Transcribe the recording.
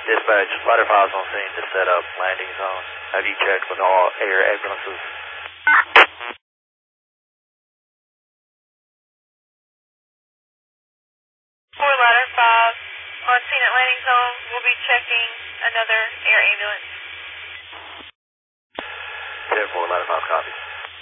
Dispatch, ladder 5's on scene to set up landing zone. Have you checked with all air ambulances? For ladder 5, on scene at landing zone, we'll be checking another air ambulance. 10-4, ladder 5, copy.